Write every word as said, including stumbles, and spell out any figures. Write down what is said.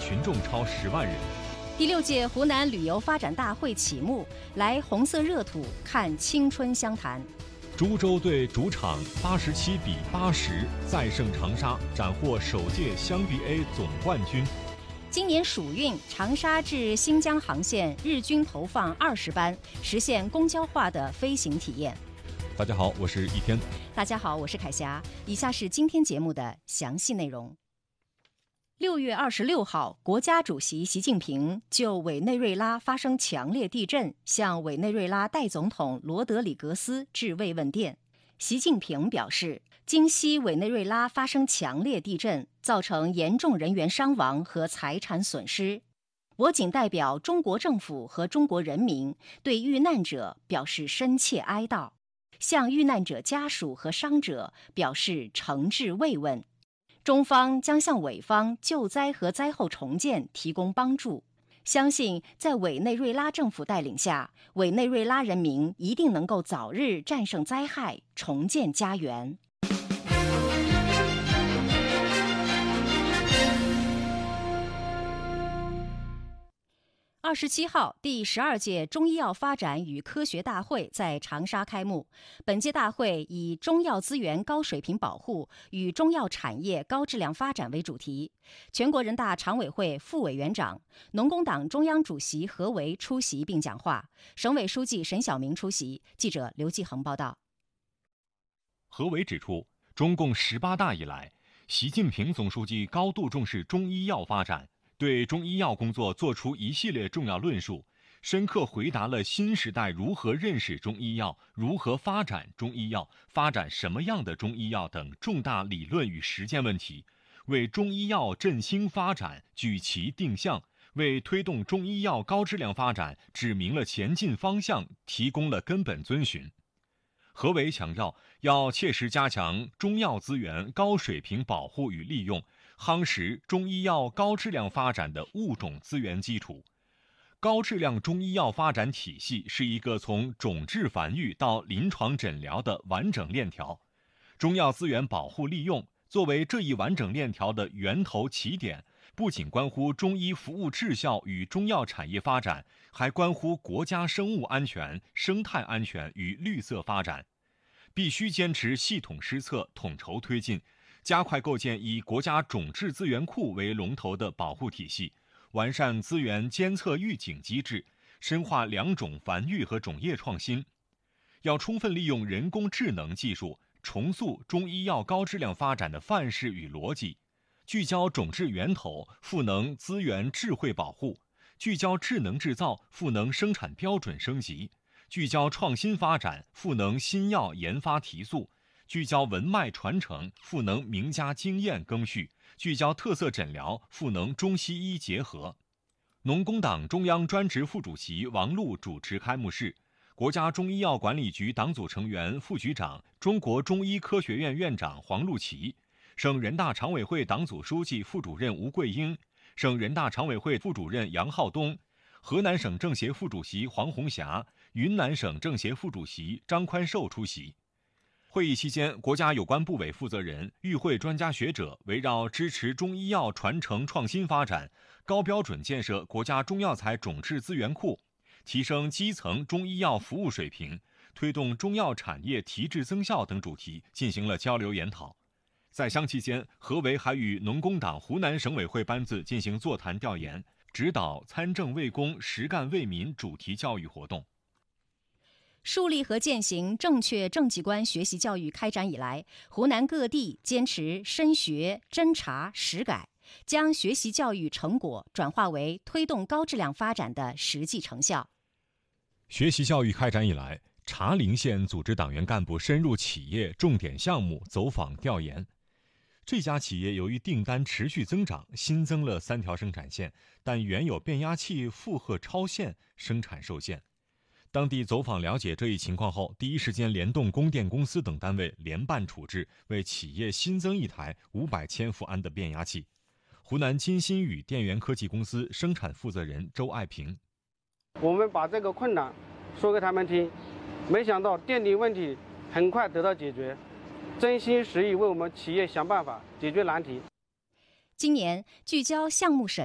群众超十万人。 第六届湖南旅游发展大会启幕，来红色热土看青春湘潭。 株洲队主场八十七比八十再胜长沙，斩获首届湘 B A 总冠军。 今年暑运，长沙至新疆航线日均投放二十班，实现公交化的飞行体验。 大家好，我是一天。 大家好，我是凯霞。以下是今天节目的详细内容。六月二十六号，国家主席习近平就委内瑞拉发生强烈地震，向委内瑞拉代总统罗德里格斯致慰问电。习近平表示，今夕委内瑞拉发生强烈地震，造成严重人员伤亡和财产损失。我谨代表中国政府和中国人民对遇难者表示深切哀悼，向遇难者家属和伤者表示诚挚慰问。中方将向委方救灾和灾后重建提供帮助，相信在委内瑞拉政府带领下，委内瑞拉人民一定能够早日战胜灾害，重建家园。二十七号，第十二届中医药发展与科学大会在长沙开幕。本届大会以中药资源高水平保护与中药产业高质量发展为主题。全国人大常委会副委员长、农工党中央主席何为出席并讲话，省委书记沈晓明出席。记者刘继恒报道。 何为指出，中共十八大以来，习近平总书记高度重视中医药发展，对中医药工作作出一系列重要论述，深刻回答了新时代如何认识中医药、如何发展中医药、发展什么样的中医药等重大理论与实践问题，为中医药振兴发展举旗定向，为推动中医药高质量发展指明了前进方向，提供了根本遵循。何为强调，要切实加强中药资源高水平保护与利用，夯实中医药高质量发展的物种资源基础。高质量中医药发展体系是一个从种质繁育到临床诊疗的完整链条，中药资源保护利用作为这一完整链条的源头起点，不仅关乎中医服务质效与中药产业发展，还关乎国家生物安全、生态安全与绿色发展。必须坚持系统施策、统筹推进，加快构建以国家种质资源库为龙头的保护体系，完善资源监测预警机制，深化良种繁育和种业创新。要充分利用人工智能技术，重塑中医药高质量发展的范式与逻辑，聚焦种质源头，赋能资源智慧保护；聚焦智能制造，赋能生产标准升级；聚焦创新发展，赋能新药研发提速；聚焦文脉传承，赋能名家经验更续；聚焦特色诊疗，赋能中西医结合。农工党中央专职副主席王璐主持开幕式，国家中医药管理局党组成员、副局长、中国中医科学院院长黄路奇，省人大常委会党组书记、副主任吴桂英，省人大常委会副主任杨浩东，河南省政协副主席黄红霞，云南省政协副主席张宽寿出席。会议期间，国家有关部委负责人、与会专家学者围绕支持中医药传承创新发展、高标准建设国家中药材种质资源库、提升基层中医药服务水平、推动中药产业提质增效等主题进行了交流研讨。在湘期间，何为还与农工党湖南省委会班子进行座谈调研，指导参政为公、实干为民主题教育活动。 树立和践行正确政绩观学习教育开展以来，湖南各地坚持深学、侦查、实改，将学习教育成果转化为推动高质量发展的实际成效。 学习教育开展以来，茶陵县组织党员干部深入企业重点项目走访调研。这家企业由于订单持续增长，新增了三条生产线，但原有变压器负荷超限，生产受限。当地走访了解这一情况后，第一时间联动供电公司等单位联办处置，为企业新增一台五百千伏安的变压器。湖南金星宇电源科技公司生产负责人周爱平： 我们把这个困难说给他们听，没想到电力问题很快得到解决，真心实意为我们企业想办法解决难题。 今年聚焦项目审